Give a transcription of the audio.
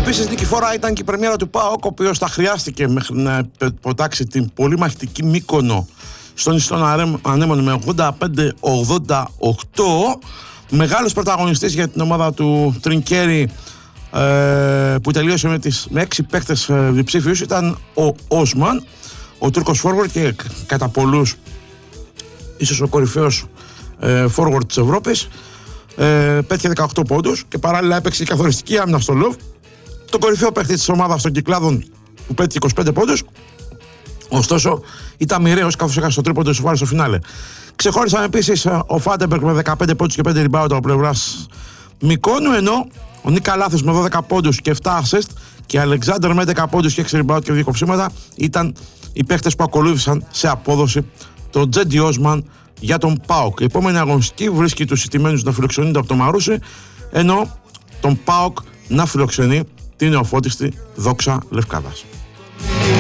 Επίσης, νικηφόρα ήταν και η πρεμιέρα του ΠΑΟΚ, ο οποίος θα χρειάστηκε μέχρι να υποτάξει την πολύ μαχητική Μύκονο στον ιστόν ανέμων με 85-88. Μεγάλος πρωταγωνιστής για την ομάδα του Τρινκέρι, που τελείωσε με 6 παίκτες διψήφιους, ήταν ο Όσμαν, ο Τούρκος forward, και κατά πολλούς ίσως ο κορυφαίος forward της Ευρώπης. Πέτυχε 18 πόντους και παράλληλα έπαιξε καθοριστική άμυνα στο Λοβ. Το κορυφαίο παίκτη της ομάδας των Κυκλάδων, που πέτυχε 25 πόντους. Ωστόσο ήταν μοιραίος, καθώς έχασε το τρίποντο του στο φινάλε. Ξεχώρισαν επίσης ο Φάντεμπεργκ με 15 πόντους και 5 rebound από πλευράς Μικόνου, ενώ ο Νίκα Λάθος με 12 πόντους και 7 assist και Αλεξάνδρ με 11 πόντους και 6 rebound και 2 κοψίματα ήταν οι παίκτες που ακολούθησαν σε απόδοση τον Τζέντι Όσμαν για τον ΠΑΟΚ. Η επόμενη αγωνιστική βρίσκει τους ηττημένους να φιλοξενούνται από το Μαρούσι, ενώ τον ΠΑΟΚ να φιλοξενεί την νεοφώτιστη Δόξα Λευκάδας.